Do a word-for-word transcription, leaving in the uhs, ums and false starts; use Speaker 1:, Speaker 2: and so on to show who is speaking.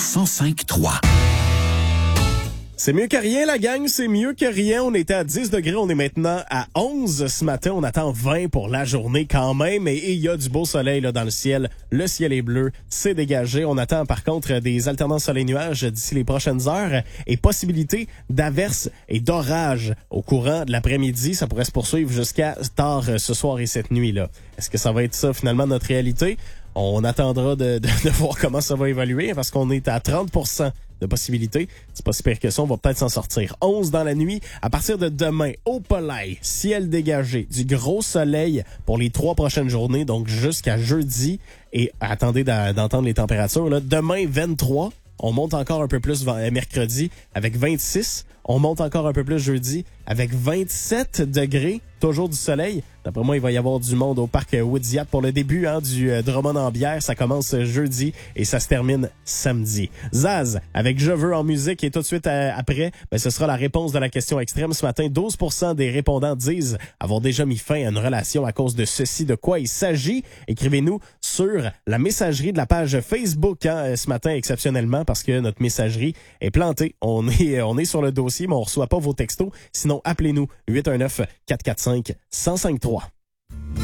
Speaker 1: cent cinq trois.
Speaker 2: C'est mieux que rien, la gang, c'est mieux que rien. On était à dix degrés, on est maintenant à onze ce matin. On attend vingt pour la journée quand même. Et il y a du beau soleil là dans le ciel. Le ciel est bleu, c'est dégagé. On attend par contre des alternances soleil-nuages d'ici les prochaines heures et possibilité d'averses et d'orages au courant de l'après-midi. Ça pourrait se poursuivre jusqu'à tard ce soir et cette nuit-là. Est-ce que ça va être ça finalement notre réalité? On attendra de, de, de voir comment ça va évoluer parce qu'on est à trente pour cent de possibilités. C'est pas si pire que ça, on va peut-être s'en sortir. onze dans la nuit, à partir de demain, au Polaï, ciel dégagé, du gros soleil pour les trois prochaines journées, donc jusqu'à jeudi. Et attendez d'entendre les températures. Là. Demain, vingt-trois. On monte encore un peu plus mercredi avec vingt-six. On monte encore un peu plus jeudi avec vingt-sept degrés. Toujours du soleil. D'après moi, il va y avoir du monde au parc Woodyat pour le début hein, du euh, Drummond en bière. Ça commence jeudi et ça se termine samedi. Zaz, avec Je veux en musique et tout de suite euh, après, ben, ce sera la réponse de la question extrême. Ce matin, douze pour cent des répondants disent avoir déjà mis fin à une relation à cause de ceci. De quoi il s'agit? Écrivez-nous sur la messagerie de la page Facebook hein, ce matin exceptionnellement parce que notre messagerie est plantée. On est, on est sur le dossier, mais on reçoit pas vos textos. Sinon, appelez-nous huit un neuf, quatre quatre cinq, un zéro cinq trois.